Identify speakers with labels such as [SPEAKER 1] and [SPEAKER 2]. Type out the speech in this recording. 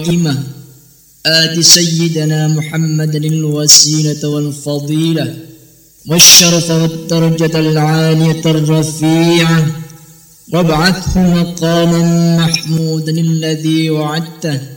[SPEAKER 1] قائمة آت سيدنا محمد الوسيلة والفضيلة والشرف والدرجة العالية الرفيعة وابعثه مقاما محمودا الذي وعدته